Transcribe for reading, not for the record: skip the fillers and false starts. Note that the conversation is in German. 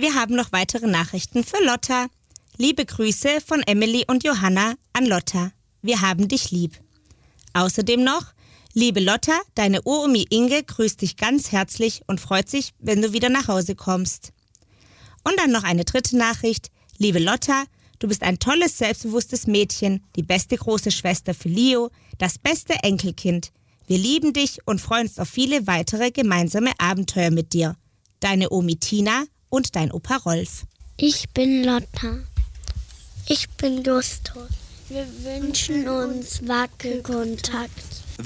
Wir haben noch weitere Nachrichten für Lotta. Liebe Grüße von Emily und Johanna an Lotta. Wir haben dich lieb. Außerdem noch: Liebe Lotta, deine Uromi Inge grüßt dich ganz herzlich und freut sich, wenn du wieder nach Hause kommst. Und dann noch eine dritte Nachricht. Liebe Lotta, du bist ein tolles, selbstbewusstes Mädchen, die beste große Schwester für Leo, das beste Enkelkind. Wir lieben dich und freuen uns auf viele weitere gemeinsame Abenteuer mit dir. Deine Omi Tina und dein Opa Rolf. Ich bin Lotta. Ich bin Justus. Wir wünschen uns Wackelkontakt.